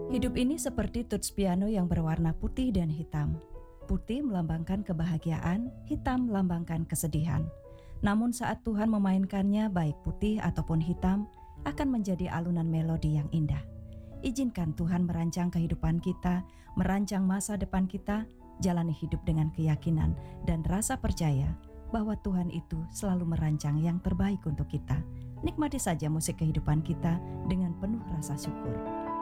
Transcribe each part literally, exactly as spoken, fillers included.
Hidup ini seperti tuts piano yang berwarna putih dan hitam. Putih melambangkan kebahagiaan, hitam melambangkan kesedihan. Namun saat Tuhan memainkannya baik putih ataupun hitam, akan menjadi alunan melodi yang indah. Izinkan Tuhan merancang kehidupan kita, merancang masa depan kita, jalani hidup dengan keyakinan dan rasa percaya bahwa Tuhan itu selalu merancang yang terbaik untuk kita. Nikmati saja musik kehidupan kita dengan penuh rasa syukur.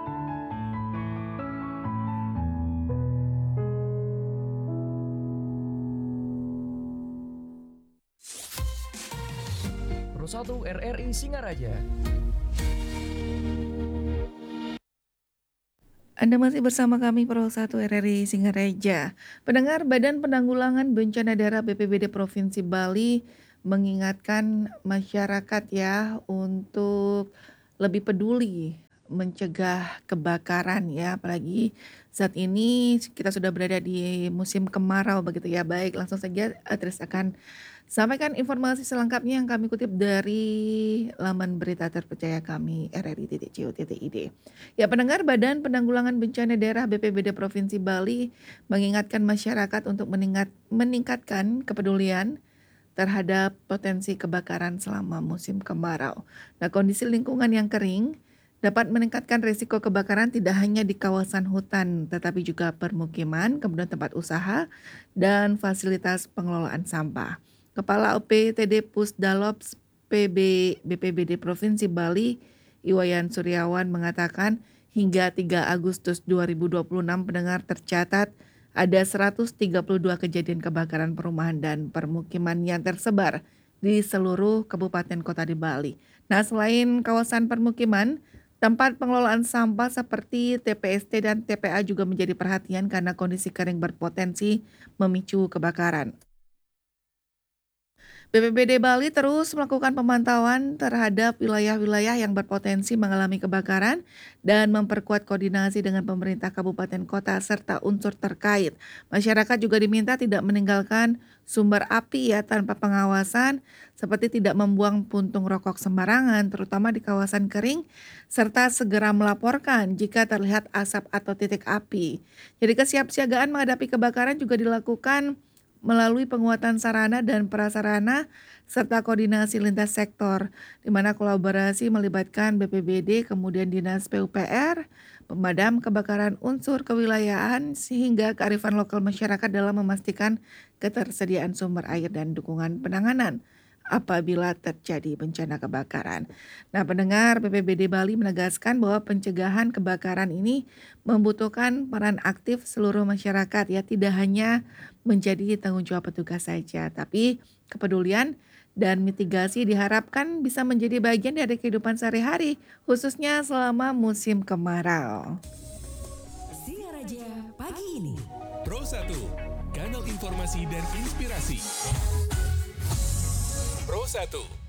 Pro satu R R I Singaraja. Anda masih bersama kami Pro satu R R I Singaraja. Pendengar, Badan Penanggulangan Bencana Daerah B P B D Provinsi Bali mengingatkan masyarakat ya untuk lebih peduli mencegah kebakaran ya, apalagi saat ini kita sudah berada di musim kemarau begitu ya. Baik, langsung saja Adres akan sampaikan informasi selengkapnya yang kami kutip dari laman berita terpercaya kami r r i titik co titik i d. Ya, pendengar, Badan Penanggulangan Bencana Daerah B P B D Provinsi Bali mengingatkan masyarakat untuk meningkat, meningkatkan kepedulian terhadap potensi kebakaran selama musim kemarau. Nah, kondisi lingkungan yang kering dapat meningkatkan risiko kebakaran tidak hanya di kawasan hutan, tetapi juga permukiman, kemudian tempat usaha, dan fasilitas pengelolaan sampah. Kepala O P T D Pusdalops P B B P B D Provinsi Bali, Iwayan Suryawan mengatakan hingga tiga Agustus dua ribu dua puluh enam pendengar tercatat ada seratus tiga puluh dua kejadian kebakaran perumahan dan permukiman yang tersebar di seluruh kabupaten kota di Bali. Nah, selain kawasan permukiman, tempat pengelolaan sampah seperti T P S T dan T P A juga menjadi perhatian karena kondisi kering berpotensi memicu kebakaran. B P B D Bali terus melakukan pemantauan terhadap wilayah-wilayah yang berpotensi mengalami kebakaran dan memperkuat koordinasi dengan pemerintah kabupaten kota serta unsur terkait. Masyarakat juga diminta tidak meninggalkan sumber api ya tanpa pengawasan, seperti tidak membuang puntung rokok sembarangan terutama di kawasan kering, serta segera melaporkan jika terlihat asap atau titik api. Jadi kesiapsiagaan menghadapi kebakaran juga dilakukan melalui penguatan sarana dan prasarana serta koordinasi lintas sektor, di mana kolaborasi melibatkan B P B D, kemudian Dinas P U P R, pemadam kebakaran unsur kewilayahan, sehingga kearifan lokal masyarakat dalam memastikan ketersediaan sumber air dan dukungan penanganan apabila terjadi bencana kebakaran. Nah, pendengar, B P B D Bali menegaskan bahwa pencegahan kebakaran ini membutuhkan peran aktif seluruh masyarakat ya, tidak hanya menjadi tanggung jawab petugas saja, tapi kepedulian dan mitigasi diharapkan bisa menjadi bagian dari kehidupan sehari-hari, khususnya selama musim kemarau. Singaraja pagi ini. Pro satu, kanal informasi dan inspirasi. Pro satu.